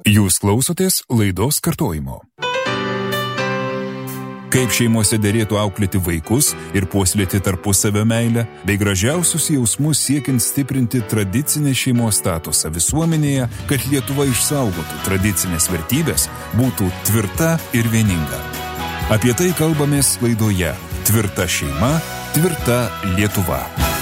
Jūs klausotės laidos kartojimo. Kaip šeimose derėtų auklėti vaikus ir puoselėti tarpusavio meilę, bei gražiausius jausmus siekiant stiprinti tradicinę šeimos statusą visuomenėje, kad Lietuva išsaugotų tradicinės vertybės, būtų tvirta ir vieninga. Apie tai kalbamės laidoje Tvirta šeima, tvirta Lietuva.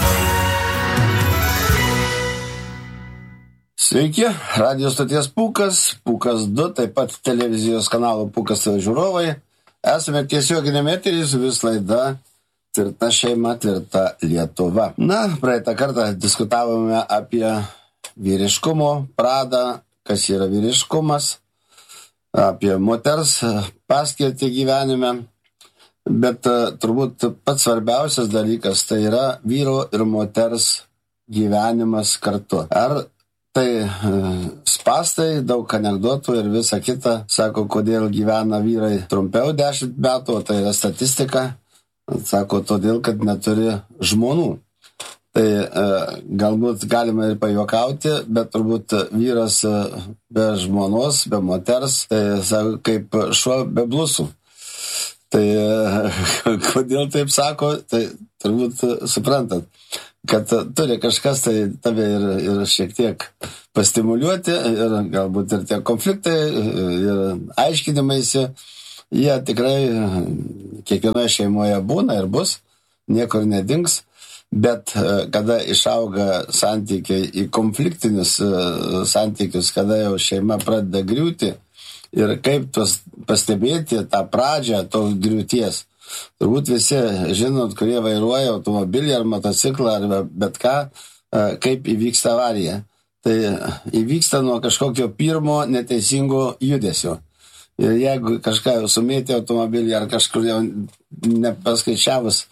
Sveiki, radio stoties Pūkas 2, taip pat televizijos kanalo Pūkas žiūrovai. Esame tiesioginėme eteryje su vis laida Tvirta šeima, tvirta Lietuva. Praeitą kartą diskutavome apie vyriškumo pradą, kas yra vyriškumas, apie moters paskirtį gyvenime, bet turbūt pats svarbiausias dalykas tai yra vyro ir moters gyvenimas kartu. Ar tai spastai, daug anekdotų ir visa kita. Sako, kodėl gyvena vyrai trumpiau 10 metų, o tai yra statistika. Sako, todėl, kad neturi žmonų. Tai galbūt galima ir pajuokauti, bet turbūt vyras be žmonos, be moters, tai sako, kaip šuo be blusų. Tai kodėl taip sako, tai turbūt suprantat, kad turi kažkas tai tave ir šiek tiek pastimuliuoti ir galbūt ir tie konfliktai ir aiškinimaisi, jie tikrai kiekvienoje šeimoje būna ir bus, niekur nedings, bet kada išauga santykiai į konfliktinius santykius, kada jau šeima pradeda griūti ir kaip tos pastebėti tą pradžią tos griūties. Turbūt visi žinot, kurie vairuoja automobilį ar motociklą ar bet ką, kaip įvyksta avarija. Tai įvyksta nuo kažkokio pirmo neteisingo judesio. Ir jeigu kažką jau sumėtė automobilį ar kažkur jau nepaskaičiavus,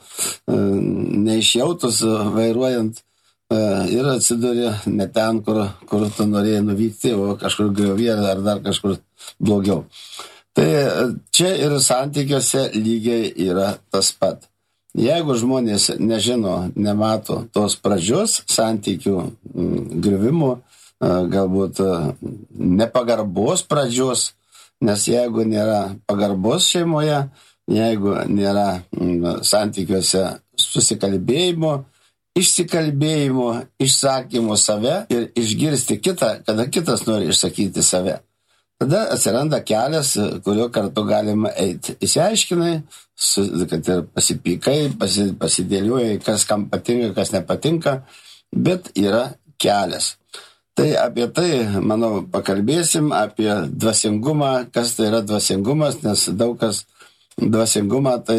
neišjautus vairuojant ir atsiduri ne ten, kur tu norėjai nuvykti, o kažkur griovyje ar dar kažkur blogiau. Tai čia ir santykiuose lygiai yra tas pat. Jeigu žmonės nežino, nemato tos pradžios santykių griuvimo, galbūt nepagarbos pradžios, nes jeigu nėra pagarbos šeimoje, jeigu nėra santykiuose susikalbėjimo, išsikalbėjimo, išsakymo save ir išgirsti kitą, kada kitas nori išsakyti save. Tada atsiranda kelias, kurio kartu galima eiti. Įsiaiškinai, kad ir pasipykai, pasidėliuojai, kas kam patinka, kas nepatinka, bet yra kelias. Tai apie tai, manau, pakalbėsim, apie dvasingumą, kas tai yra dvasingumas, nes daug kas dvasingumą tai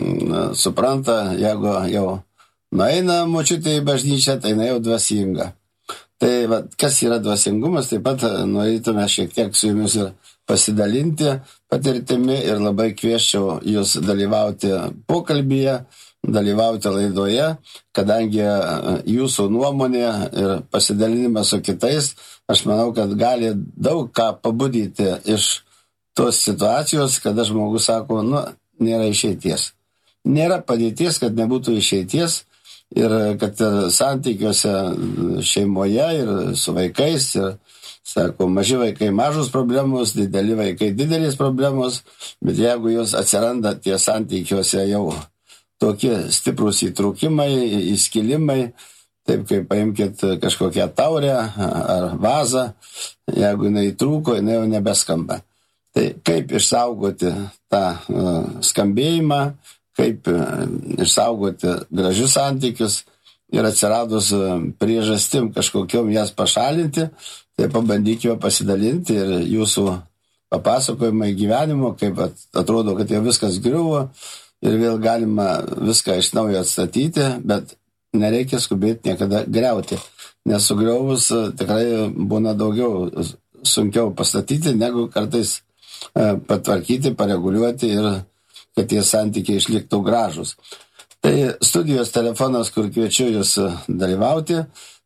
supranta, jeigu jau nueina močiutė į bažnyčią, tai jinai jau dvasinga. Tai kas yra dvasingumas, taip pat norėtume šiek tiek su jumis ir pasidalinti patirtimi ir labai kvieščiau jūs dalyvauti pokalbyje, dalyvauti laidoje, kadangi jūsų nuomonė ir pasidalinimas su kitais, aš manau, kad gali daug ką pabudyti iš tos situacijos, kada žmogus sako, nėra išeities. Nėra padėties, kad nebūtų išeities. Ir kad santykiuose šeimoje ir su vaikais, ir, sako, maži vaikai mažos problemos, dideli vaikai didelės problemos, bet jeigu jos atsiranda tie santykiuose jau tokie stiprus įtrūkimai, įskilimai, taip kaip paimkit kažkokią taurę ar vazą, jeigu jinai įtrūko, jinai jau nebeskamba. Tai kaip išsaugoti tą skambėjimą, kaip išsaugoti gražius santykius ir atsiradus priežastim kažkokiom jas pašalinti, tai pabandykime pasidalinti ir jūsų papasakojimai gyvenimo, kaip atrodo, kad jau viskas griuvo ir vėl galima viską iš naujo atstatyti, bet nereikia skubėti niekada griauti, nes sugriovus tikrai būna daugiau sunkiau pastatyti, negu kartais patvarkyti, pareguliuoti ir kad tie santykiai išliktų gražus. Tai studijos telefonas, kur kviečiu jūs dalyvauti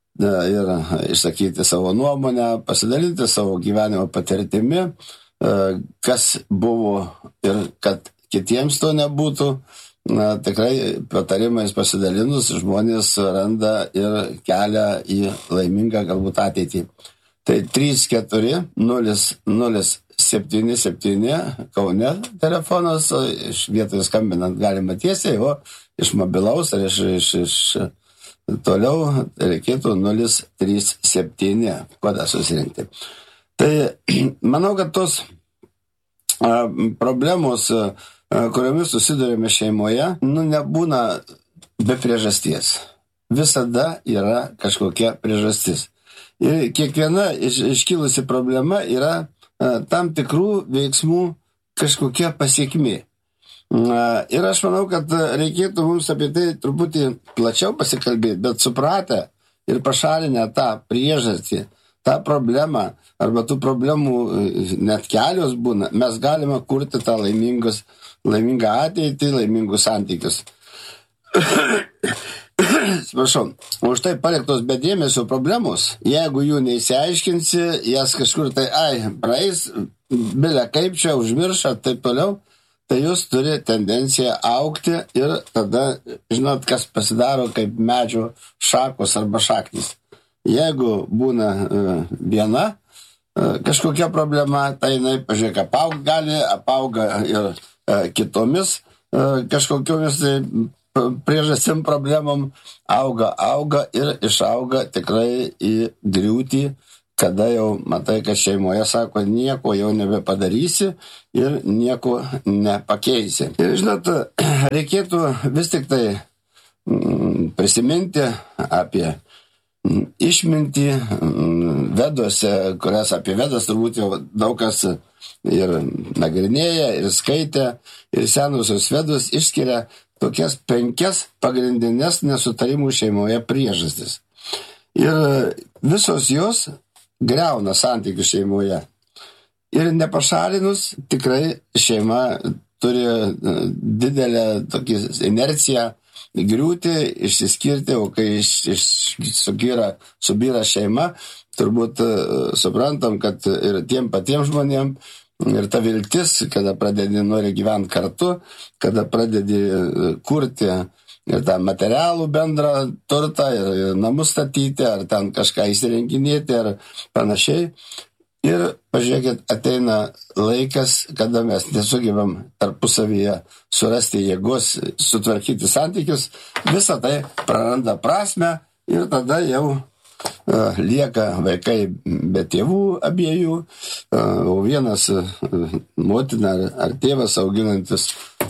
ir išsakyti savo nuomonę, pasidalinti savo gyvenimo patirtimi, kas buvo ir kad kitiems to nebūtų. Tikrai patarimais pasidalinus žmonės randa ir kelią į laimingą galbūt ateitį. Tai 34-007 Kaune telefonas, iš vietoje skambinant galima tiesiai, o iš mobilaus ar iš toliau reikėtų 037 kodą susirinkti. Tai manau, kad tos problemos, kuriomis susidurime šeimoje, nebūna be priežasties. Visada yra kažkokia priežastis. Ir kiekviena iškilusi problema yra tam tikrų veiksmų kažkokia pasiekmė. Ir aš manau, kad reikėtų mums apie tai truputį plačiau pasikalbėti, bet supratę ir pašalinę tą priežastį, tą problemą, arba tų problemų net kelios būna, mes galime kurti tą laimingą ateitį, laimingus santykius. Sprašau, už tai paliktos be dėmesio problemos, jeigu jų neįsiaiškinsi, jas kažkur tai, praeis, bilia kaip čia, užmirša, taip toliau, tai jūs turi tendenciją augti ir tada, žinot, kas pasidaro kaip medžio šakos arba šaknys. Jeigu būna viena kažkokia problema, tai jinai, pažiūrėk, apauga ir kitomis kažkokiomis priežastim problemom, auga ir išauga tikrai į griūtį, kada jau matai, kad šeimoje sako, nieko jau nebepadarysi ir nieko nepakeisi. Ir žinot, reikėtų vis tik tai prisiminti apie išmintį Vedose, kurias apie Vedas turbūt jau daug kas ir nagrinėja, ir skaitė, ir senusios Vedos išskiria tokias 5 pagrindinės nesutarimų šeimoje priežastis. Ir visos jos griauna santykių šeimoje. Ir nepašalinus tikrai šeima turi didelę tokį inerciją griūti, išsiskirti, o kai subyra šeima, turbūt suprantam, kad ir tiem patiem žmonėm, ir ta viltis, kada pradedi nori gyventi kartu, kada pradedi kurti ir tą materialų bendrą turtą, ir namus statyti, ar ten kažką įsirenginėti, ar panašiai. Ir pažiūrėkit, ateina laikas, kada mes nesugebam tarpusavyje surasti jėgos, sutvarkyti santykius, visą tai praranda prasmę ir tada jau lieka vaikai be tėvų abiejų, o vienas motina ar tėvas auginantis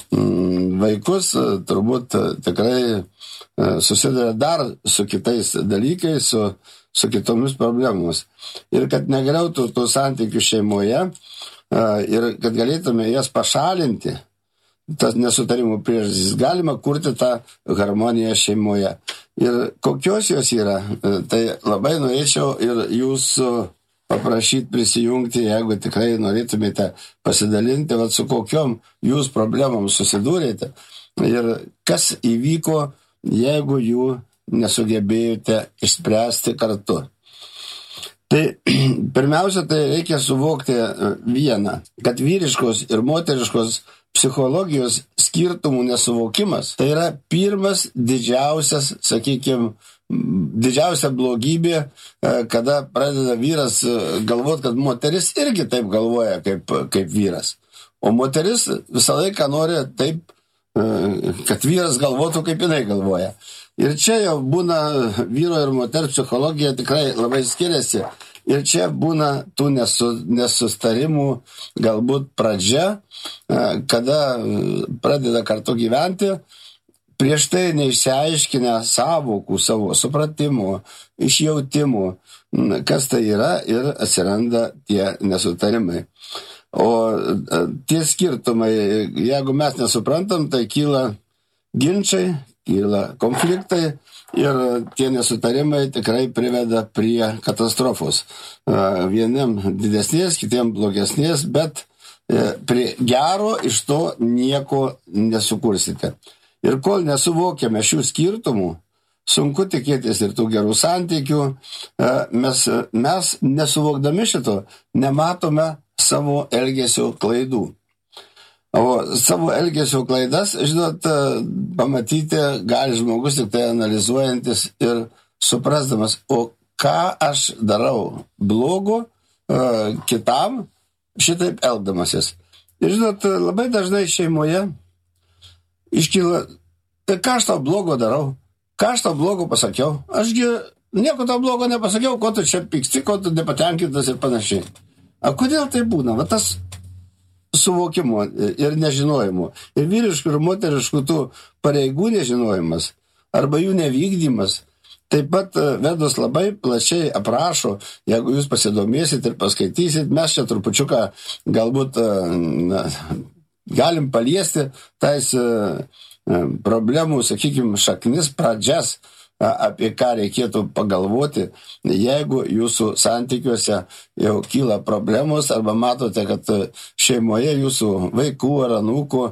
vaikus turbūt tikrai susiduria dar su kitais dalykais, su kitomis problemomis. Ir kad negriautų tų santykių šeimoje ir kad galėtume jas pašalinti, tas nesutarimų priežastis, galima kurti tą harmoniją šeimoje. Ir kokios jos yra, tai labai norėčiau ir jūsų paprašyti prisijungti, jeigu tikrai norėtumėte pasidalinti, su kokiom jūs problemom susidūrėte ir kas įvyko, jeigu jų nesugebėjote išspręsti kartu. Tai pirmiausia, tai reikia suvokti vieną, kad vyriškos ir moteriškos psichologijos skirtumų nesuvokimas tai yra pirmas didžiausias, sakykime, didžiausia blogybė, kada pradeda vyras galvoti, kad moteris irgi taip galvoja kaip vyras. O moteris visą laiką nori taip, kad vyras galvotų, kaip jinai galvoja. Ir čia jau būna vyro ir moters psichologija tikrai labai skiriasi. Ir čia būna tų nesustarimų galbūt pradžia, kada pradeda kartu gyventi, prieš tai neišsiaiškinę savokų, savo supratimų, išjautimų, kas tai yra, ir atsiranda tie nesutarimai. O tie skirtumai, jeigu mes nesuprantam, tai kyla ginčiai, kyla konfliktai ir tie nesutarimai tikrai priveda prie katastrofos. Vieniem didesnės, kitiem blogesnės, bet prie gero iš to nieko nesukursite. Ir kol nesuvokiame šių skirtumų, sunku tikėtis ir tų gerų santykių, mes nesuvokdami šito nematome savo elgesio klaidų. O savo elgesio klaidas, žinot, pamatyti gali žmogus tik tai analizuojantis ir suprasdamas, o ką aš darau blogo kitam šitaip elgdamasis. Ir žinot, labai dažnai šeimoje iškyla, tai ką aš tau blogo darau, ką aš tau blogo pasakiau, ašgi nieko tau blogo nepasakiau, ko tu čia pyksti, ko tu nepatenkintas ir panašiai. A kodėl tai būna? Va tas suvokimo ir nežinojimo. Ir vyriškų ir moteriškų tų pareigų nežinojimas arba jų nevykdymas taip pat Vedos labai plačiai aprašo, jeigu jūs pasidomėsit ir paskaitysit, mes čia trupučiuką galbūt galim paliesti tais problemų, sakykime, šaknis, pradžias, apie ką reikėtų pagalvoti, jeigu jūsų santykiuose jau kyla problemos arba matote, kad šeimoje jūsų vaikų ar anūkų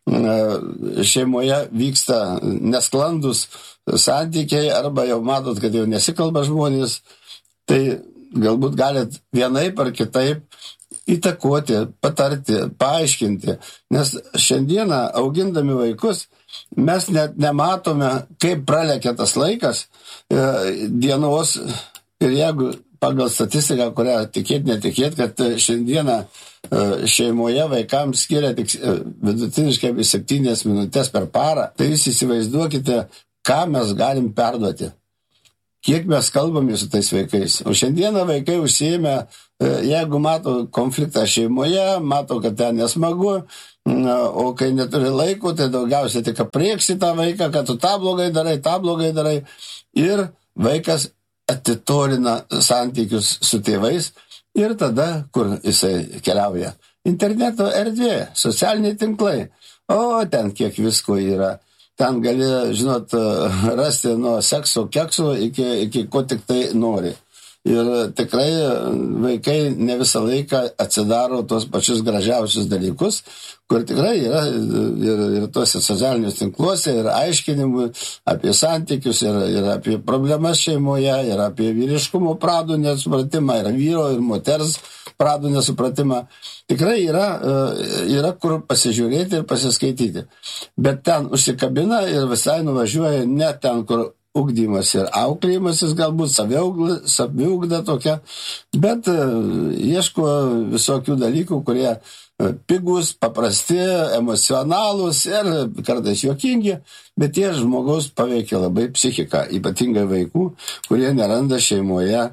šeimoje vyksta nesklandus santykiai arba jau matot, kad jau nesikalba žmonės, tai galbūt galit vienaip ar kitaip įtakoti, patarti, paaiškinti, nes šiandieną augindami vaikus mes net nematome, kaip pralekia tas laikas dienos ir jeigu pagal statistiką, kurią tikėt, netikėt, kad šiandieną šeimoje vaikams skiria tik vidutiniškai 7 minutės per parą, tai jūs įsivaizduokite, ką mes galim perduoti. Kiek mes kalbame su tais vaikais. O šiandieną vaikai užsiėmė, jeigu mato konfliktą šeimoje, mato, kad ten nesmagu, o kai neturi laiko, tai daugiausiai tik aprieksi tą vaiką, kad tu tą blogai darai. Ir vaikas atitolina santykius su tėvais ir tada, kur jisai keliauja. Interneto erdvė, socialiniai tinklai. O ten kiek visko yra. Ten gali, žinot, rasti nuo sekso kekso iki ko tik tai nori. Ir tikrai vaikai ne visą laiką atsidaro tos pačius gražiausius dalykus, kur tikrai yra ir tuose socialiniuose tinkluose, ir aiškinimų apie santykius, ir apie problemas šeimoje, ir apie vyriškumo pradų nesupratimą, ir vyro, ir moters pradų nesupratimą. Tikrai yra kur pasižiūrėti ir pasiskaityti. Bet ten užsikabina ir visai nuvažiuoja ne ten, kur ugdymas ir auklėjimasis, galbūt saviugda tokia, bet ieško visokių dalykų, kurie pigus, paprasti, emocionalūs ir kartais juokingi, bet jie žmogaus paveikia labai psichiką, ypatingai vaikų, kurie neranda šeimoje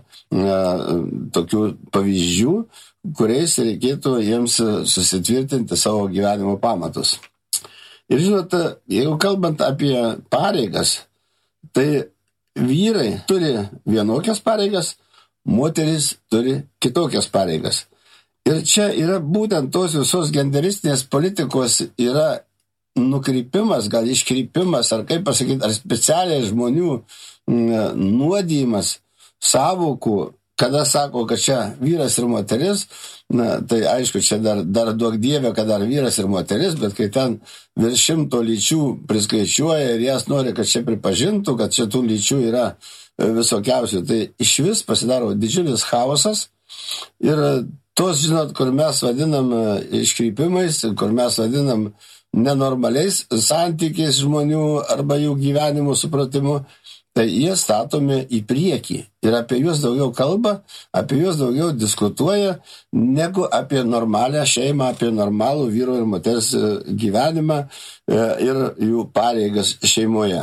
tokių pavyzdžių, kuriais reikėtų jiems susitvirtinti savo gyvenimo pamatus. Ir žinot, jeigu kalbant apie pareigas, tai vyrai turi vienokias pareigas, moteris turi kitokias pareigas. Ir čia yra būtent tos visos genderistinės politikos yra nukrypimas, gal iškrypimas, ar kaip pasakyti, ar specialiai žmonių nuodijimas savokų, kada sako, kad čia vyras ir moteris, tai aišku, čia dar duok dievė, kad dar vyras ir moteris, bet kai ten virš 100 lyčių priskaičiuoja ir jas nori, kad čia pripažintų, kad čia tų lyčių yra visokiausių, tai iš vis pasidaro didžiulis chaosas ir tos, žinot, kur mes vadinam iškrypimais, kur mes vadinam nenormaliais santykiais žmonių arba jų gyvenimo supratimu, tai jie statomi į priekį ir apie juos daugiau kalba, apie juos daugiau diskutuoja, negu apie normalią šeimą, apie normalų vyro ir moters gyvenimą ir jų pareigas šeimoje.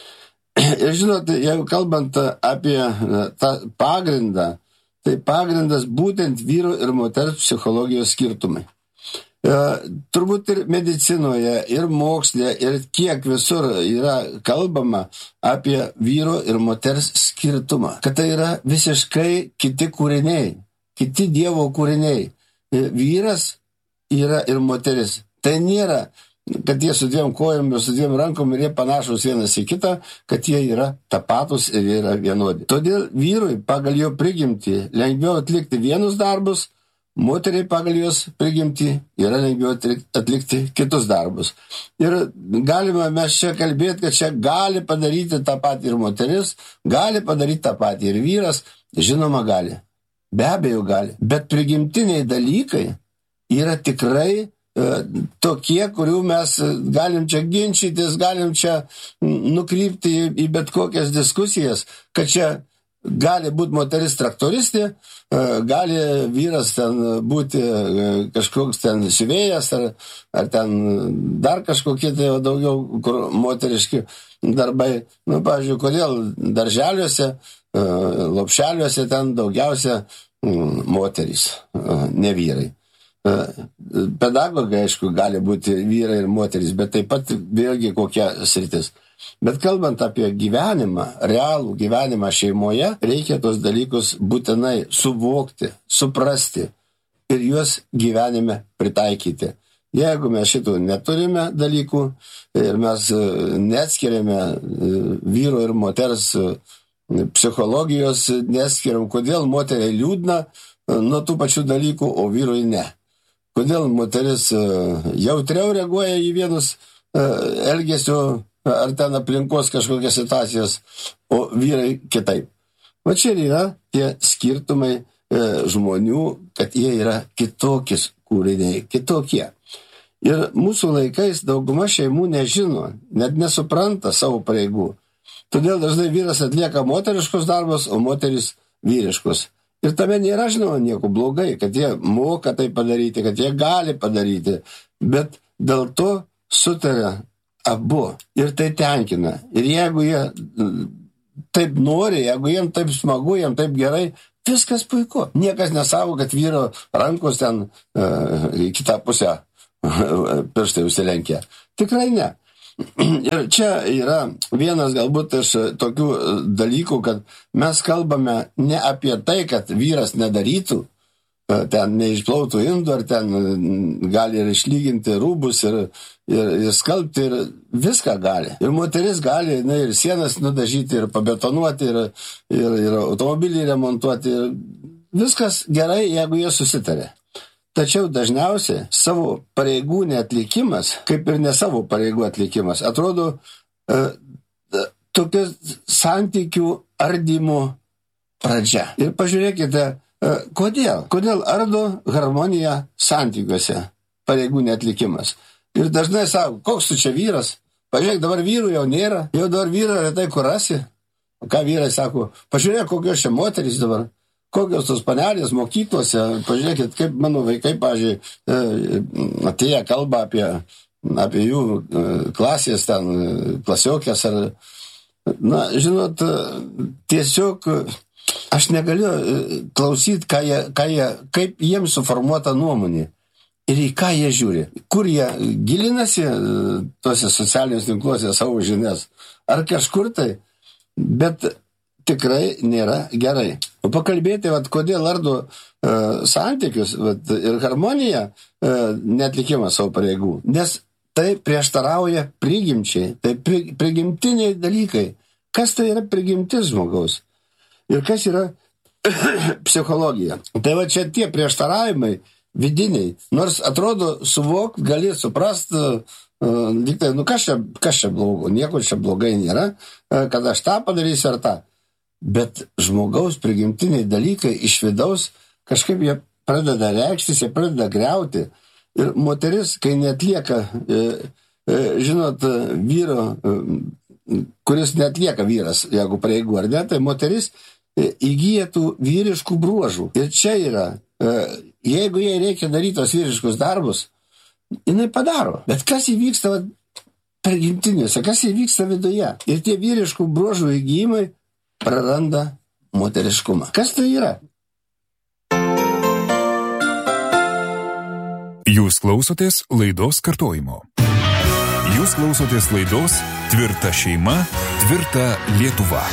Ir žinot, jeigu kalbant apie tą pagrindą, tai pagrindas būtent vyro ir moters psichologijos skirtumai. Turbūt ir medicinoje, ir moksle, ir kiek visur yra kalbama apie vyro ir moters skirtumą, kad tai yra visiškai kiti kūriniai, kiti Dievo kūriniai. Vyras yra ir moteris. Tai nėra, kad jie su 2 kojom ir su 2 rankom ir jie panašus vienas į kitą, kad jie yra tapatus ir yra vienodi. Todėl vyrui pagal jo prigimtį lengviau atlikti vienus darbus, moteriai pagal jos prigimtį yra lengviau atlikti kitus darbus. Ir galime mes čia kalbėti, kad čia gali padaryti tą patį ir moteris, gali padaryti tą patį ir vyras, žinoma gali. Be abejo gali. Bet prigimtiniai dalykai yra tikrai tokie, kurių mes galim čia ginčytis, galim čia nukrypti į bet kokias diskusijas, kad čia gali būti moteris traktoristė, gali vyras ten būti kažkoks ten siuvėjas, ar ten dar kažkokie tai daugiau moteriški darbai. Pavyzdžiui, kodėl darželiuose, lopšeliuose ten daugiausia moterys, ne vyrai. Pedagogai, aišku, gali būti vyrai ir moterys, bet taip pat vėlgi kokia sritis. Bet kalbant apie gyvenimą, realų gyvenimą šeimoje, reikia tos dalykus būtinai suvokti, suprasti ir juos gyvenime pritaikyti. Jeigu mes šitų neturime dalykų ir mes neatskiriame vyro ir moters psichologijos, neatskiriam, kodėl moteriai liūdna nuo tų pačių dalykų, o vyrui ne. Kodėl moteris jautriau reaguoja į vienus elgesio ar ten aplinkos kažkokias situacijas, o vyrai kitaip. Va čia yra tie skirtumai žmonių, kad jie yra kitokis kūriniai, kitokie. Ir mūsų laikais dauguma šeimų nežino, net nesupranta savo pareigų. Todėl dažnai vyras atlieka moteriškus darbus, o moteris vyriškus. Ir tame nėra, žinoma, nieko blogai, kad jie moka tai padaryti, kad jie gali padaryti, bet dėl to sutaria abu ir tai tenkina. Ir jeigu jie taip nori, jeigu jiems taip smagu, jiems taip gerai, viskas puiku. Niekas nesavo, kad vyro rankos ten į kitą pusę pirštai užsilenkia. Tikrai ne. Ir čia yra vienas galbūt iš tokių dalykų, kad mes kalbame ne apie tai, kad vyras nedarytų, ten neišplautų indų, ar ten gali ir išlyginti rūbus, ir skalbti, ir viską gali. Ir moteris gali ir sienas nudažyti, ir pabetonuoti, ir automobilį remontuoti. Ir viskas gerai, jeigu jie susitarė. Tačiau dažniausiai savo pareigų neatlikimas, kaip ir ne savo pareigų atlikimas, atrodo tokias santykių ardymo pradžia. Ir pažiūrėkite, kodėl? Kodėl ardo harmonija santykiuose pareigų neatlikimas? Ir dažnai sako, koks tu čia vyras? Pažiūrėk, dabar vyrų jau nėra, jau dabar vyrą retai kur rasi. O ką vyrai sako, pažiūrėk, kokios čia moterys dabar. Kokios tos panelės mokyklose, pažiūrėkit, kaip mano vaikai, pažiūrėk, atėję kalba apie jų klasės, ten, klasiokės, na, žinot, tiesiog aš negaliu klausyti, kaip jiems suformuota nuomonė ir į ką jie žiūri, kur jie gilinasi tose socialiniuose tinkluose savo žinias, ar kažkur tai, bet tikrai nėra gerai. O pakalbėti, kodėl ardo santykius ir harmoniją neatlikimas savo pareigų, nes tai prieštarauja prigimčiai, tai prigimtiniai dalykai. Kas tai yra prigimtis žmogaus? Ir kas yra psichologija? Tai va čia tie prieštaravimai vidiniai, nors atrodo suvokt, gali suprast, diktai, kas čia blogo, nieko čia blogai nėra, kad aš tą padarysiu ar tą. Bet žmogaus prigimtiniai dalykai iš vidaus kažkaip jie pradeda reikštis, jie pradeda griauti. Ir moteris, kai neatlieka, žinot, vyro, kuris neatlieka vyras, jeigu pareigų ar ne, tai moteris įgyja tų vyriškų bruožų. Ir čia yra, jeigu jai reikia daryti tos vyriškus darbus, jinai padaro. Bet kas įvyksta prigimtiniuose, kas įvyksta viduje? Ir tie vyriškų bruožų įgyjimai praranda moteriškumą. Kas tai yra? Jūs klausotės laidos kartojimo. Jūs klausotės laidos Tvirta šeima, tvirta Lietuva.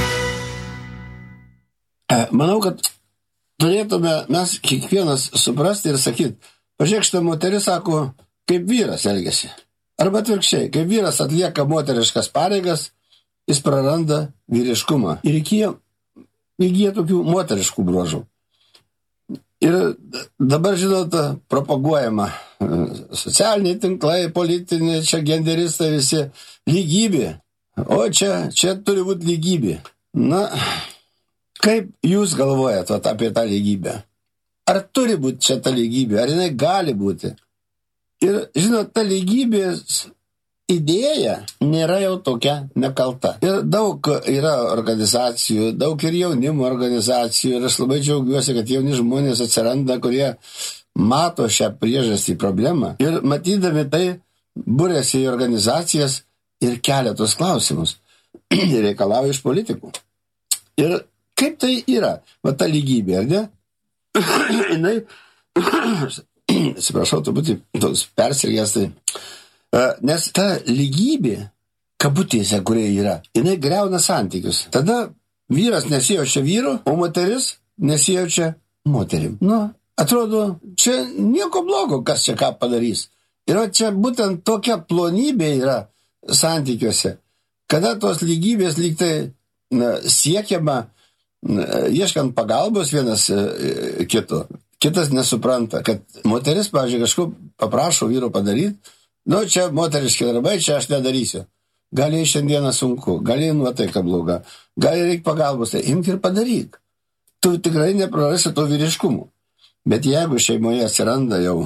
Manau, kad turėtume mes kiekvienas suprasti ir sakyti, pažiūrėk, šitą moteris sako, kaip vyras elgiasi. Arba atvirkščiai, kai vyras atlieka moteriškas pareigas, jis praranda vyriškumą ir įgyja tokių moteriškų bruožų. Ir dabar, žinot, propaguojama socialiniai tinklai, politiniai, čia genderistai visi, lygybė. O čia turi būti lygybė. Na, kaip jūs galvojat apie tą lygybę? Ar turi būti čia ta lygybė? Ar jinai gali būti? Ir, žinot, ta lygybė idėja nėra jau tokia nekalta. Ir daug yra organizacijų, daug ir jaunimo organizacijų, ir aš labai džiaugiuosi, kad jauni žmonės atsiranda, kurie mato šią priežastį problemą ir matydami tai būrėsi į organizacijas ir kelia tos klausimus ir reikalauja iš politikų. Ir kaip tai yra? Va ta lygybė, ar ne? Jinai, atsiprašau, turbūt toks persirgęs tai. Nes ta lygybė, kabutėse, kurie yra, jinai griauna santykius. Tada vyras nesijaučia vyru, o moteris nesijaučia moterim. Nu, atrodo, čia nieko blogo, kas čia ką padarys. Ir čia būtent tokia plonybė yra santykiuose, kada tos lygybės lyg tai siekiama, ieškant pagalbos vienas kito. Kitas nesupranta, kad moteris, pavyzdžiui, kažko paprašo vyro padaryti, nu, čia moteriški darbai, čia aš nedarysiu. Gali šiandieną sunku, gali nuotaika bloga, gali reikia pagalbos, tai imk ir padaryk. Tu tikrai neprarasi to vyriškumo. Bet jeigu šeimoje atsiranda jau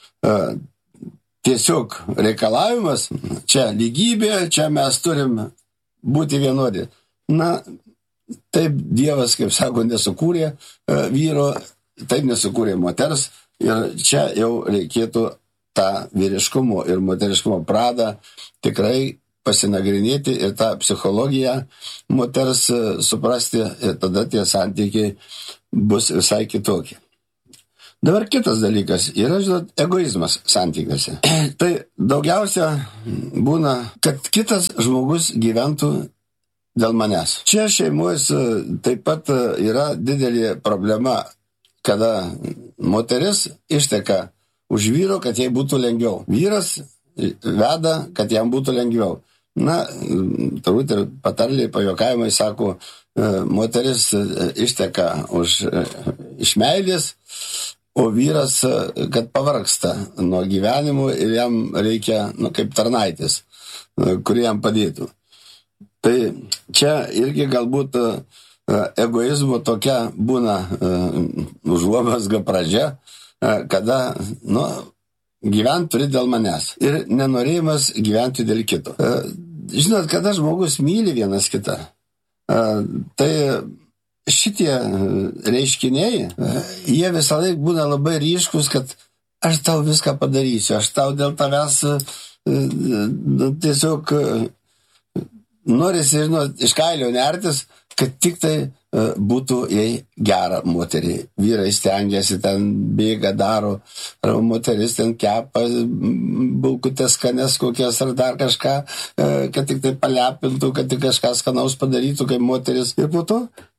tiesiog reikalavimas, čia lygybė, čia mes turim būti vienodi. Na, taip Dievas, kaip sako, nesukūrė vyro, taip nesukūrė moters ir čia jau reikėtų tą vyriškumo ir moteriškumo pradą tikrai pasinagrinėti ir tą psichologiją moters suprasti ir tada tie santykiai bus visai kitokie. Dabar kitas dalykas yra, žinot, egoizmas santykiuose. Tai daugiausia būna, kad kitas žmogus gyventų dėl manęs. Čia šeimos taip pat yra didelė problema, kada moteris išteka už vyro, kad jai būtų lengviau. Vyras veda, kad jam būtų lengviau. Na, turbūt ir patarliai, pajuokavimai sako, moteris išteka iš meilės, o vyras, kad pavargsta nuo gyvenimo ir jam reikia, kaip tarnaitis, kurie jam padėtų. Tai čia irgi galbūt egoizmo tokia būna užuomazga pradžia, kada, gyventi turi dėl manęs ir nenorėjimas gyventi dėl kito. Žinot, kada žmogus myli vienas kitą, tai šitie reiškiniai, jie visą laiką būna labai ryškus, kad aš tau viską padarysiu, aš tau dėl tavęs tiesiog norisi, žinot, iš kailio nertis, kad tik tai būtų jai gera moteriai. Vyrai stengiasi, ten bėga, daro, ar moteris ten kepa bulkutės skanės kokias ar dar kažką, kad tik tai palepintų, kad tik kažką skanaus padarytų, kaip moteris. Ir po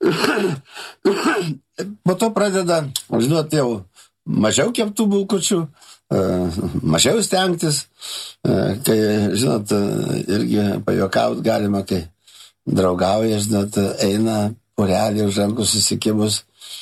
to pradeda, žinot, jau mažiau keptų bulkučių, mažiau stengtis, kai, žinot, irgi pajuokaut galima, kai draugauja, žinot, eina porelį už rankų susikibus,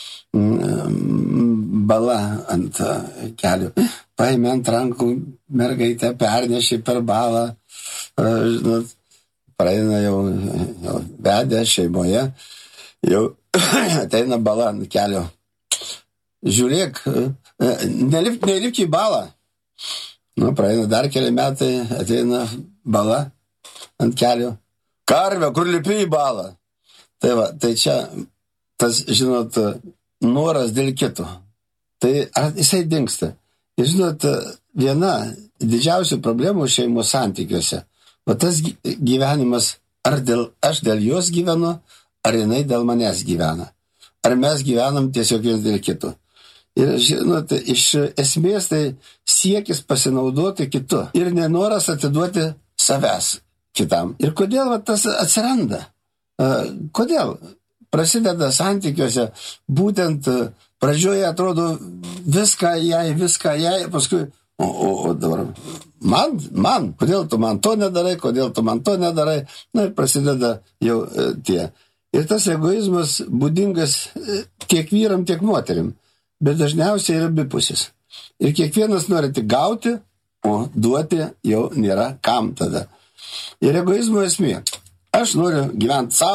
bala ant kelių. Paėmė ant rankų mergaitę, pernešė per balą, žinot, praeina jau vedė šeimoje, jau ateina bala ant kelio. Žiūrėk, nelipk į balą. Praeina dar keli metai, ateina bala ant kelio. Karve, kur lipi į balą? Tai va, tai čia tas, žinot, noras dėl kito. Tai ar jisai dingsta? Ir žinot, viena didžiausių problemų šeimos santykiuose, va tas gyvenimas, ar aš dėl jos gyvenu, ar jinai dėl manęs gyvena. Ar mes gyvenam tiesiog viens dėl kito. Ir, žinot, iš esmės tai siekis pasinaudoti kitu ir nenoras atiduoti savęs kitam. Ir kodėl va, tas atsiranda? Kodėl? Prasideda santykiuose, būtent pradžioje atrodo viską jai, paskui, o dabar man, kodėl tu man to nedarai, na ir prasideda jau tie. Ir tas egoizmas būdingas tiek vyram, tiek moterim, bet dažniausiai yra abipusis. Ir kiekvienas nori tik gauti, o duoti jau nėra kam tada. Ir egoizmo esmė. Aš noriu gyventi savo,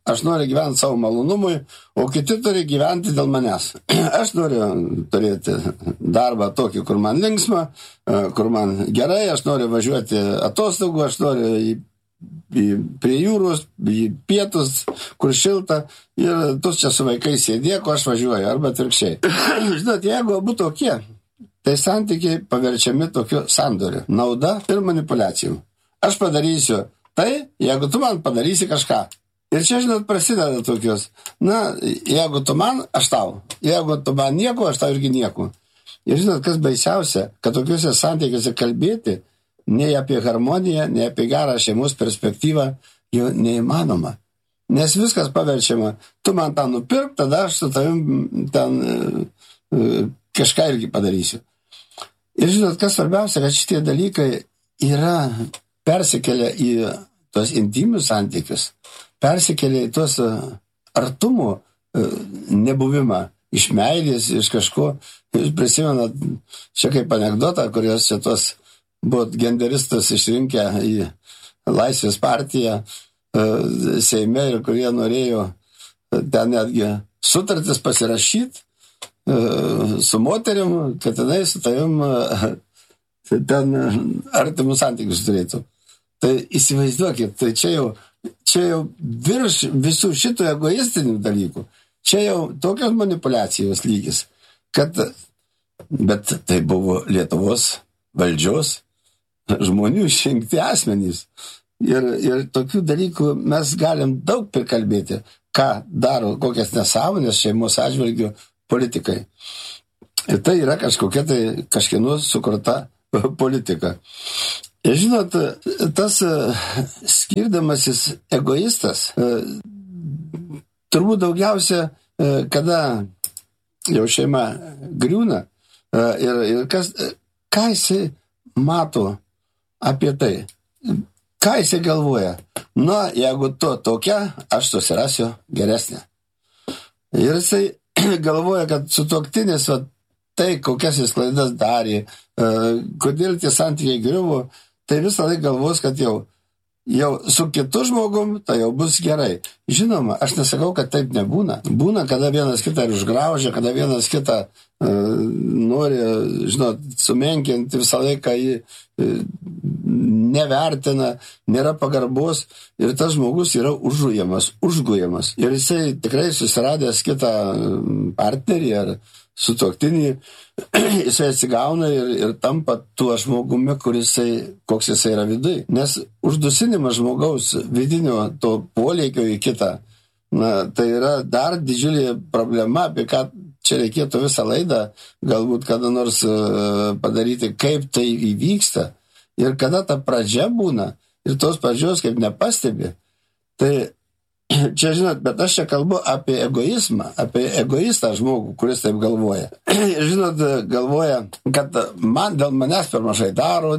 aš noriu gyventi savo malonumui, o kiti turi gyventi dėl manęs. Aš noriu turėti darbą tokį, kur man linksma, kur man gerai, aš noriu važiuoti atostogų, aš noriu prie jūros, į pietus, kur šilta, ir tu čia su vaikais sėdėk, o aš važiuoju, arba atvirkščiai. Žinot, jeigu abu tokie, tai santykiai paverčiami tokiu sandoriu. Nauda ir manipuliacijų. Aš padarysiu tai, jeigu tu man padarysi kažką. Ir čia, žinot, prasideda tokios. Na, jeigu tu man, aš tau. Jeigu tu man nieko, aš tau irgi nieko. Ir žinot, kas baisiausia, kad tokiuose santykiuose kalbėti nei apie harmoniją, nei apie gerą šeimos perspektyvą jau neįmanoma. Nes viskas paverčiama. Tu man tą nupirk, tada aš su tavim ten kažką irgi padarysiu. Ir žinot, kas svarbiausia, kad šitie dalykai yra persikelia į tos intimius santykius, persikelia į tos artumo nebuvimą, iš meilės, iš kažko. Jūs prisimenat čia kaip anekdotą, kurios čia tos buvo genderistas išrinkę į Laisvės partiją Seime ir kurie norėjo ten netgi sutartis pasirašyti su moterim, kad jinai su tavim ten artimus santykius turėtų. Tai įsivaizduokit, tai čia jau virš visų šitų egoistinių dalykų, čia jau tokios manipuliacijos lygis, bet tai buvo Lietuvos valdžios žmonių išrinkti asmenys. Ir tokių dalykų mes galim daug prikalbėti, ką daro, kokias nesąmonės šeimos atžvilgių politikai. Ir tai yra kažkieno sukurta politika. Ir žinot, tas skirdamasis egoistas turbūt daugiausia, kada jau šeima griūna ir ką jisai mato apie tai. Ką jisai galvoja? Na, jeigu tu tokia, aš susirasiu geresnę. Ir jisai galvoja, kad sutuoktinis tai, kokias jis klaidas darė, kodėl tie santykiai griuvo, tai visą laiką galvos, kad jau su kitu žmogum tai jau bus gerai. Žinoma, aš nesakau, kad taip nebūna. Būna, kada vienas kitą ir užgraužia, kada vienas kitą nori, žinot, sumenkinti, visą laiką jį nevertina, nėra pagarbos ir tas žmogus yra užgujamas. Ir jisai tikrai susiradęs kitą partnerį ar sutuoktinį, jisai atsigauna ir tampa tuo žmogumi, koks jisai yra viduj. Nes uždusinimas žmogaus vidinio to poleikio į kitą, tai yra dar didžiulė problema, apie ką čia reikėtų visą laidą galbūt kada nors padaryti, kaip tai įvyksta ir kada ta pradžia būna ir tos pradžios kaip nepastebi. Tai čia, žinot, bet aš čia kalbu apie egoizmą, apie egoistą žmogų, kuris taip galvoja. Ir, žinot, galvoja, kad dėl manęs per mažai daro,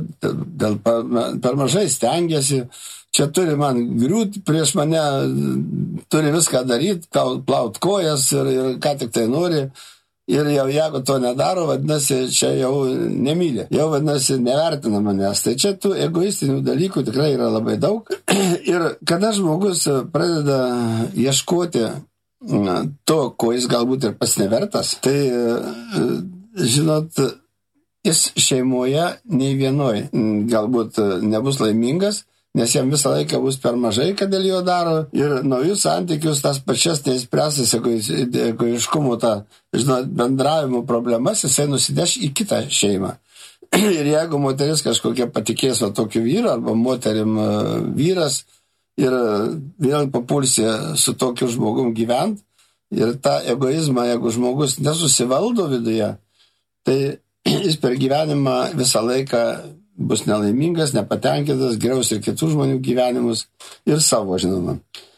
per mažai stengiasi, čia turi man griūti prieš mane, turi viską daryti, plaut kojas ir ką tik tai nori. Ir jau jeigu to nedaro, vadinasi, čia jau nemylė, jau vadinasi, nevertina manęs. Tai čia tų egoistinių dalykų tikrai yra labai daug. Ir kada žmogus pradeda ieškoti to, ko jis galbūt ir pats nevertas, tai, žinot, jis šeimoje nei vienoj galbūt nebus laimingas, nes jam visą laiką bus per mažai, kad dėl jo daro, ir naujus santykius, tas pačias neįspręstas egoiškumo, žinot, bendravimo problemas, jisai nusideš į kitą šeimą. Ir jeigu moteris kažkokia patikės tokiu vyru, arba moterim vyras, ir vėl papulsi su tokiu žmogum gyvent, ir tą egoizmą, jeigu žmogus nesusivaldo viduje, tai jis per gyvenimą visą laiką bus nelaimingas, nepatenkintas, griaus ir kitų žmonių gyvenimus ir savo, žinoma.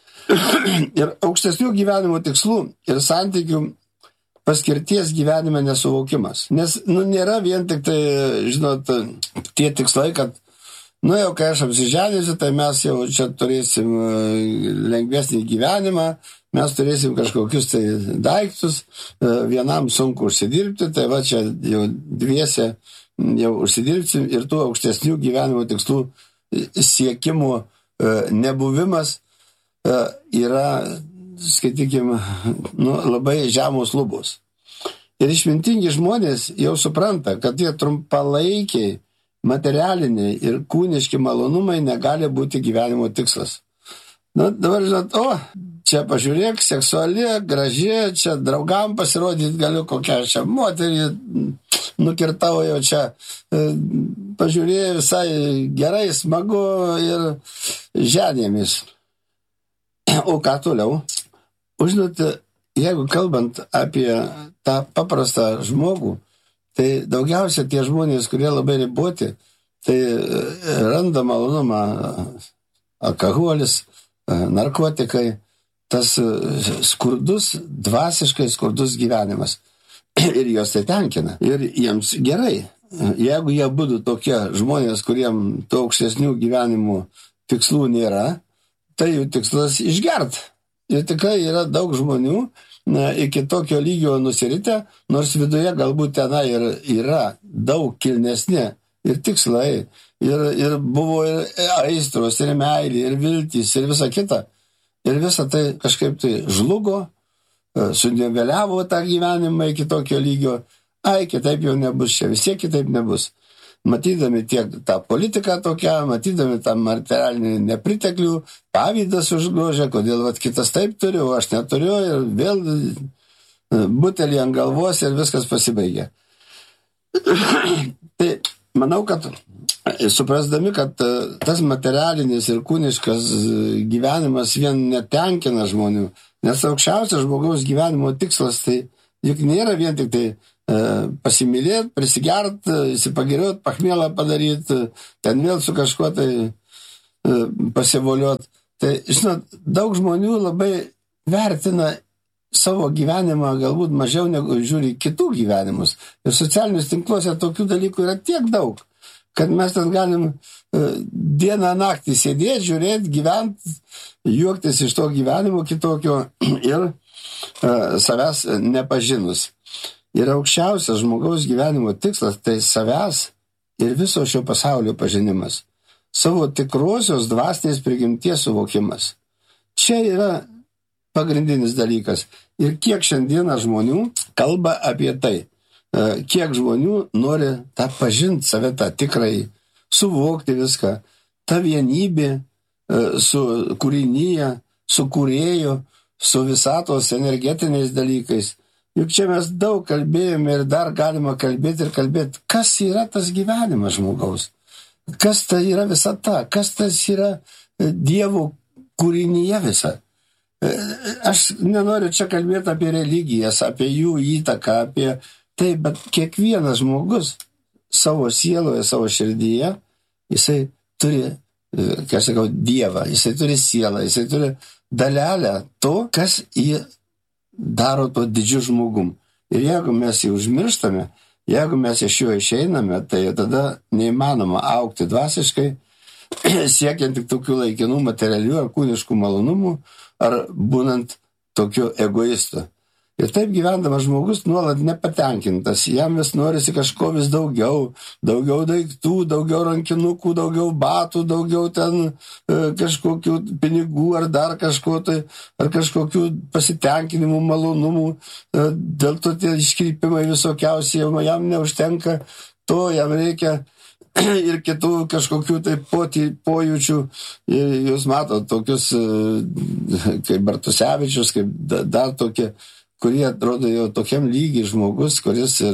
Ir aukštesnių gyvenimo tikslų ir santykių paskirties gyvenime nesuvokimas. Nes, nėra vien tik tai, žinot, tie tikslai, kad, jau kai aš apsiženysiu, tai mes jau čia turėsim lengvesnį gyvenimą, mes turėsim kažkokius tai daiktus, vienam sunku užsidirbti, tai va čia jau dviese jau užsidirbsim ir tų aukštesnių gyvenimo tikslų siekimų nebuvimas yra, skaitykime, labai žemos lubos. Ir išmintingi žmonės jau supranta, kad tie trumpalaikiai, materialiniai ir kūniški malonumai negali būti gyvenimo tikslas. Dabar žinot, čia pažiūrėk, seksuali, graži, čia draugam pasirodyti galiu, kokią čia moterį nukirtau jau čia, pažiūrėjau visai gerai, smagu ir ženėmis. O ką toliau? Žinot, jeigu kalbant apie tą paprastą žmogų, tai daugiausia tie žmonės, kurie labai riboti, tai randa malonumą alkoholis, narkotikai, tas skurdus, dvasiškai skurdus gyvenimas. Ir jos tai tenkina. Ir jiems gerai. Jeigu jie būtų tokie žmonės, kuriem tų aukštesnių gyvenimų tikslų nėra, tai jų tikslas išgert. Ir tikrai yra daug žmonių iki tokio lygio nusiritę, nors viduje galbūt tenai yra daug kilnesni ir tikslai, ir buvo ir aistros, ir meilė, ir viltys, ir visa kita. Ir visa tai kažkaip tai žlugo, sudėvėliavo tą gyvenimą iki tokio lygio. Kitaip jau nebus, čia vis tiek kitaip nebus. Matydami tiek tą politiką tokią, matydami tą materialinį nepriteklių, pavydas užgožia, kodėl kitas taip turi, o aš neturiu, ir vėl butelį ant galvos ir viskas pasibaigia. Tai manau, kad suprasdami, kad tas materialinis ir kūniškas gyvenimas vien netenkina žmonių, nes aukščiausias žmogaus gyvenimo tikslas tai juk nėra vien tik tai pasimylėti, prisigerti, įsipagiriuoti, pachmėlą padaryti, ten vėl su kažkuo tai pasivoliuoti. Tai, žinot, daug žmonių labai vertina savo gyvenimą galbūt mažiau negu žiūri kitų gyvenimus. Ir socialinius tinkluose tokių dalykų yra tiek daug, kad mes ten galim dieną naktį sėdėti, žiūrėti, gyventi, juoktis iš to gyvenimo kitokio ir savęs nepažinus. Ir aukščiausias žmogaus gyvenimo tikslas tai savęs ir viso šio pasaulio pažinimas. Savo tikrosios dvasinės prigimties suvokimas. Čia yra pagrindinis dalykas. Ir kiek šiandieną žmonių kalba apie tai. Kiek žmonių nori tą pažinti save, tą tikrai, suvokti viską. Ta vienybė su kūrinyje, su kūrėju, su visatos energetiniais dalykais. Juk čia mes daug kalbėjome ir dar galima kalbėti ir kalbėti, kas yra tas gyvenimas žmogaus, kas tai yra visata, kas tas yra Dievo kūrinyje visa. Aš nenoriu čia kalbėti apie religijas, apie jų įtaką, apie tai, bet kiekvienas žmogus savo sieloje, savo širdyje, jisai turi, kaip sakau, Dievą, jisai turi sielą, jisai turi dalelę to, kas jį daro to didžiu žmogum. Ir jeigu mes jį užmirštame, jeigu mes iš jo išeiname, tai tada neįmanoma augti dvasiškai, siekiant tik tokių laikinų materialių ar kūniškų malonumų, ar būnant tokiu egoistu. Ir taip gyvendamas žmogus nuolat nepatenkintas, jam vis norisi kažko vis daugiau daiktų, daugiau rankinukų, daugiau batų, daugiau ten kažkokių pinigų ar dar kažko tai, ar kažkokių pasitenkinimų, malonumų, dėl to tie iškrypimai visokiausiai, jam neužtenka to, jam reikia ir kitų kažkokių tai pojūčių. Jūs matot tokius kaip Bartusevičius, kaip dar tokie, kurie atrodo jau tokiam lygiai žmogus, kuris ir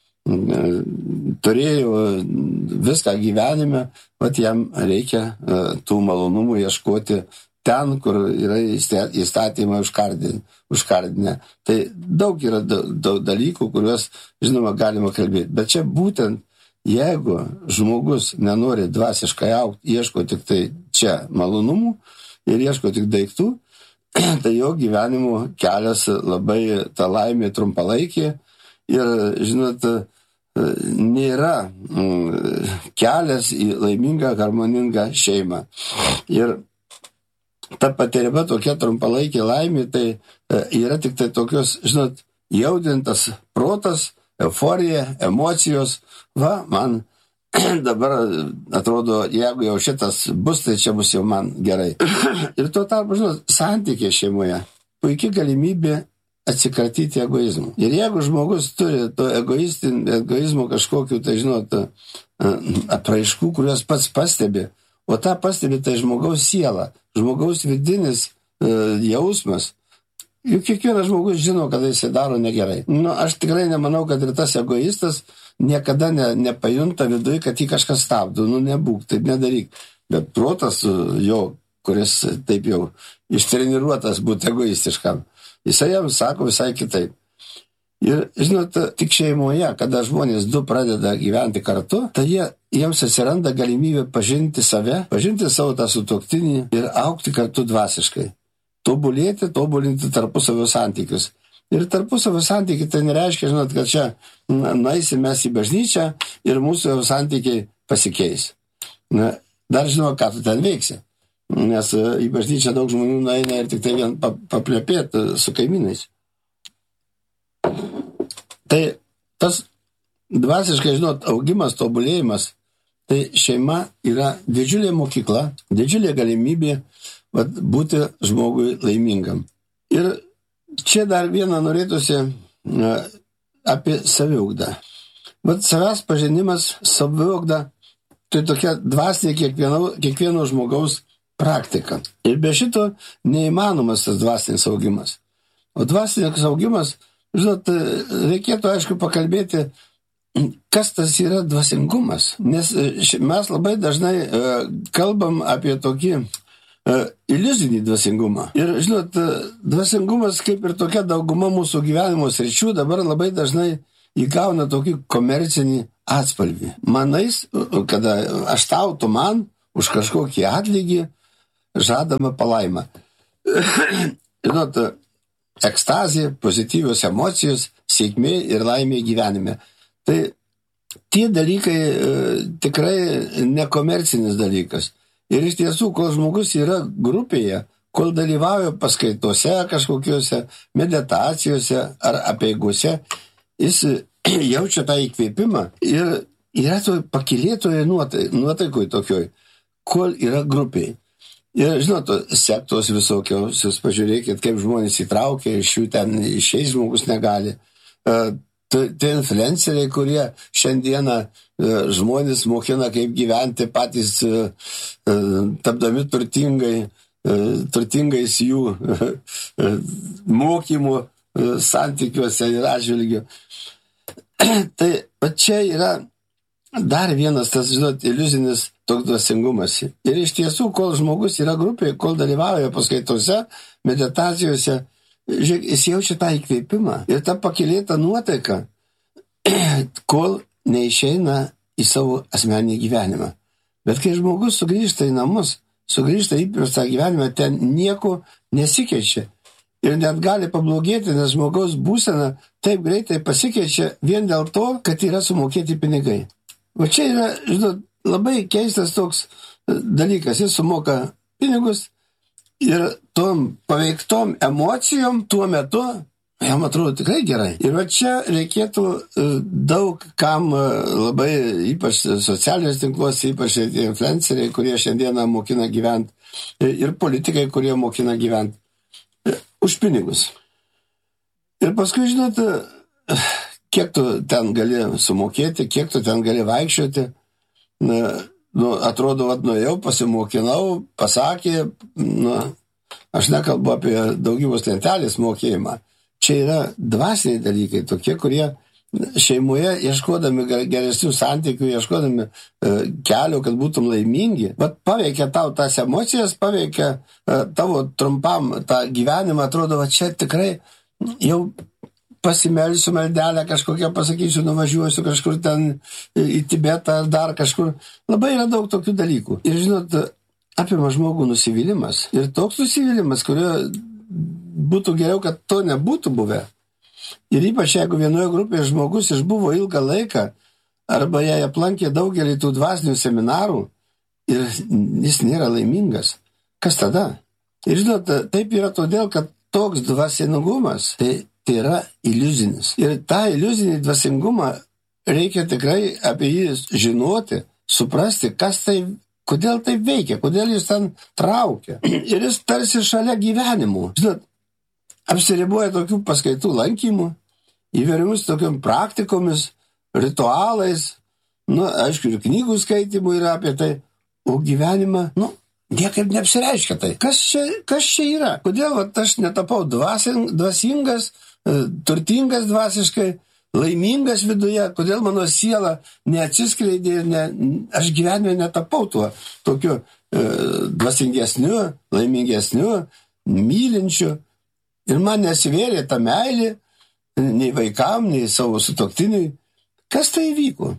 turėjo viską gyvenime, bet jam reikia tų malonumų ieškoti ten, kur yra įstatymai užkardinę. Tai daug yra daug dalykų, kuriuos, žinoma, galima kalbėti. Bet čia būtent, jeigu žmogus nenori dvasiškai augti, ieško tik tai čia malonumų ir ieško tik daiktų, tai jo gyvenimo kelias labai ta laimė trumpalaikė ir, žinot, nėra kelias į laimingą, harmoningą šeimą. Ir ta patiriama tokia trumpalaikė laimė, tai yra tik tai tokios, žinot, jaudintas protas, euforija, emocijos. Man dabar atrodo, jeigu jau šitas bus, tai čia bus jau man gerai. Ir tuo tarpu, žinot, santykiai šeimoje puikia galimybė atsikratyti egoizmų. Ir jeigu žmogus turi to egoizmo kažkokiu, tai žinot, apraiškų, kuriuos pats pastebi, o tą pastebi tai žmogaus siela, žmogaus vidinis jausmas. Juk kiekvienas žmogus žino, kada jis daro negerai. Aš tikrai nemanau, kad ir tas egoistas niekada nepajunta viduje, kad jį kažkas stabdo. Nebūk, taip nedaryk. Bet protas jo, kuris taip jau ištreniruotas būti egoistiškam, jisai jam sako visai kitaip. Ir, žinot, tik šeimoje, kada žmonės du pradeda gyventi kartu, tai jiems atsiranda galimybė pažinti save, pažinti savo tą sutuoktinį ir augti kartu dvasiškai. Tobulinti tarpusavio santykius. Ir tarpusavio santykiai tai nereiškia, žinot, kad čia nueisim mes į bažnyčią ir mūsų santykiai pasikeis. Dar žinau, ką tu ten veiksi. Nes į bažnyčią daug žmonių nueina ir tik tai vien paplepėti su kaimynais. Tai tas dvasiškai, žinot, augimas, tobulėjimas, tai šeima yra didžiulė mokykla, didžiulė galimybė būti žmogui laimingam. Ir čia dar vieną norėtųsi apie saviugdą. Savęs pažinimas, saviugda, tai tokia dvasinė kiekvieno žmogaus praktika. Ir be šito neįmanomas tas dvasinis augimas. O dvasinis augimas, žinot, reikėtų aišku pakalbėti, kas tas yra dvasingumas. Nes mes labai dažnai kalbam apie tokį iliuzinį dvasingumą. Ir, žinot, dvasingumas, kaip ir tokia dauguma mūsų gyvenimo sričių, dabar labai dažnai įgauna tokį komercinį atspalvį. Manais, kada aš tau, tu man, už kažkokį atlygį žadama palaimą. Žinot, ekstazė, pozityvios emocijos, sėkmė ir laimė gyvenime. Tai tie dalykai tikrai nekomercinis dalykas. Ir iš tiesų, kol žmogus yra grupėje, kol dalyvauja paskaitose kažkokiuose, meditacijose ar apeigose, jis jaučia tą įkvėpimą ir yra to pakylėtoje nuotaikoje tokioj, kol yra grupėje. Ir, žinot, sektos visokios, jūs pažiūrėkit, kaip žmonės įtraukia, iš jų ten išeis žmogus negali. Tai influenceriai, kurie šiandieną žmonės mokina, kaip gyventi patys, tapdami turtingais jų mokymų santykiuose ir atžvilgių. Tai čia yra dar vienas tas, žinot, iliuzinis toks dvasingumas. Ir iš tiesų, kol žmogus yra grupėje, kol dalyvauja paskaitose, meditacijose, jis jaučia tą įkvėpimą ir tą pakylėtą nuotaiką, kol neišeina į savo asmeninį gyvenimą. Bet kai žmogus sugrįžta į namus, sugrįžta į įprastą gyvenimą, ten nieko nesikeičia. Ir net gali pablogėti, nes žmogaus būsena taip greitai pasikeičia vien dėl to, kad yra sumokėti pinigai. O čia yra, žinot, labai keistas toks dalykas. Jis sumoka pinigus ir tom paveiktom emocijom tuo metu jam atrodo tikrai gerai. Ir va čia reikėtų daug kam labai, ypač socialiniuose tinkluose, ypač influenceriai, kurie šiandieną mokina gyventi, ir politikai, kurie mokina gyventi už pinigus. Ir paskui, žinot, kiek tu ten gali sumokėti, kiek tu ten gali vaikščioti. Atrodo, nuėjau, pasimokinau, pasakė, aš nekalbu apie daugybos lentelės mokėjimą. Čia yra dvasiniai dalykai, tokie, kurie šeimoje, ieškodami geresnių santykių, ieškodami kelio, kad būtum laimingi, bet paveikia tau tas emocijas, paveikia tavo trumpam tą gyvenimą, atrodo, čia tikrai jau pasimelsiu maldelę kažkokią, pasakysiu, nuvažiuosiu kažkur ten į Tibetą ar dar kažkur. Labai yra daug tokių dalykų. Ir žinot, apima žmogų nusivylimas. Ir toks nusivylimas, kurio būtų geriau, kad to nebūtų buvę. Ir ypač jeigu vienoje grupėje žmogus išbuvo ilgą laiką, arba jai aplankė daugelį tų dvasinių seminarų ir jis nėra laimingas. Kas tada? Ir žinot, taip yra todėl, kad toks dvasingumas, tai yra iliuzinis. Ir tą iliuzinį dvasingumą reikia tikrai apie jį žinoti, suprasti, kodėl tai veikia, kodėl jis ten traukia. Ir jis tarsi šalia gyvenimų. Žinot, apsiriboja tokių paskaitų lankymų, įvairiomis tokiom praktikomis, ritualais, aišku, ir knygų skaitimų yra apie tai, o gyvenimą, niekaip neapsireiškia tai. Kas čia yra? Kodėl aš netapau dvasingas, turtingas dvasiškai, laimingas viduje, kodėl mano siela neatsiskleidė ir aš gyvenime netapau tuo tokiu dvasingesniu, laimingesniu, mylinčiu. Ir man nesivėrė ta meilė nei vaikam, nei savo sutuoktiniui. Kas tai įvyko?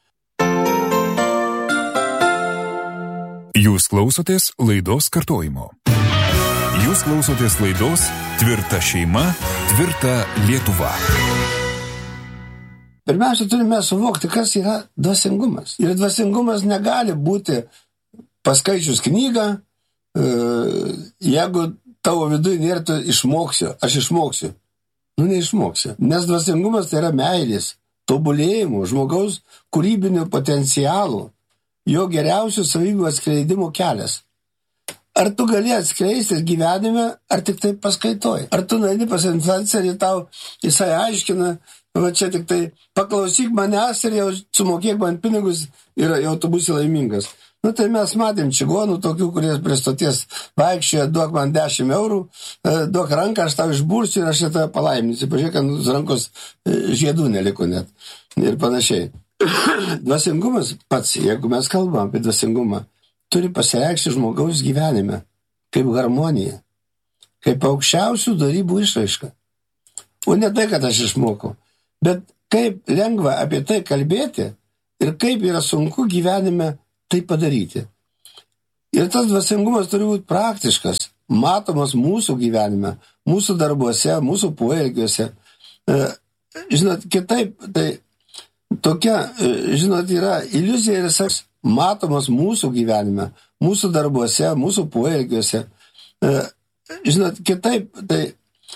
Jūs klausotės laidos kartojimo. Jūs klausotės laidos Tvirta šeima, tvirta Lietuva. Pirmiausia, turime suvokti, kas yra dvasingumas. Ir dvasingumas negali būti paskaičius knygą, jeigu tavo viduje nėra, tu išmoksiu, aš išmoksiu. Neišmoksiu. Nes dvasingumas tai yra meilės, tobulėjimo, žmogaus kūrybinių potencialų, jo geriausių savybių atskleidimo kelias. Ar tu gali atskleisti gyvenime, ar tik tai paskaitoj? Ar tu nueini pas influencerį, tau jisai aiškina, va čia tik tai paklausyk manęs ir jau sumokėk man pinigus ir jau tu būsi laimingas. Tai mes matėm čigonų tokių, kurie prie stoties vaikščioja, duok man 10 eurų, duok ranką, aš tau išbursiu ir aš tave palaiminsiu. Pažiūrėk, ant rankos žiedų neliko net ir panašiai. Dvasingumas pats, jeigu mes kalbam apie dvasingumą, turi pasireikšti žmogaus gyvenime kaip harmonija, kaip aukščiausių darybų išraiška. O ne tai, kad aš išmokau, bet kaip lengva apie tai kalbėti ir kaip yra sunku gyvenime tai padaryti. Ir tas dvasingumas turi būti praktiškas, matomas mūsų gyvenime, mūsų darbuose, mūsų poelgiuose. Žinot, kitaip, tai tokia, yra iliuzija ir saks, matomas mūsų gyvenime, mūsų darbuose, mūsų poelgiuose. Žinot, kitaip, tai